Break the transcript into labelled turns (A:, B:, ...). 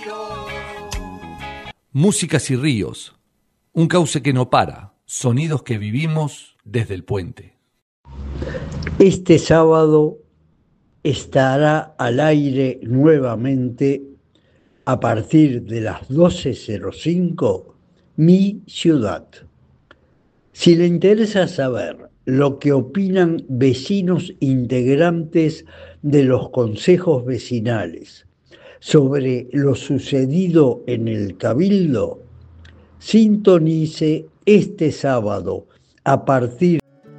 A: Músicas y ríos, un cauce que no para, sonidos que vivimos desde el puente.
B: Este sábado estará al aire nuevamente a partir de las 12:05 Mi Ciudad. Si le interesa saber lo que opinan vecinos integrantes de los consejos vecinales sobre lo sucedido en el Cabildo, sintonice este sábado a partir